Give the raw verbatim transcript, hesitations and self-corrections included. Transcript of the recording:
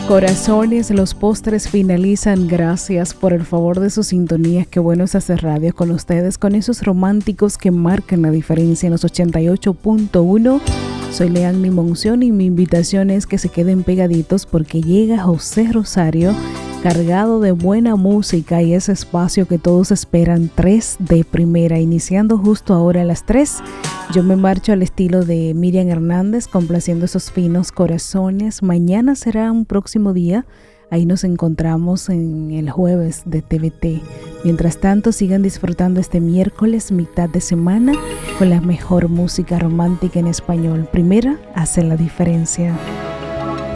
Corazones, los postres finalizan. Gracias por el favor de sus sintonías. Qué bueno es hacer radio con ustedes, con esos románticos que marcan la diferencia en los ochenta y ocho punto uno. Soy Leanny Monción y mi invitación es que se queden pegaditos porque llega José Rosario cargado de buena música y ese espacio que todos esperan, tres de primera, iniciando justo ahora a las tres. Yo me marcho al estilo de Miriam Hernández, complaciendo esos finos corazones. Mañana será un próximo día. Ahí nos encontramos en el jueves de T V T. Mientras tanto, sigan disfrutando este miércoles, mitad de semana, con la mejor música romántica en español. Primera hace la diferencia.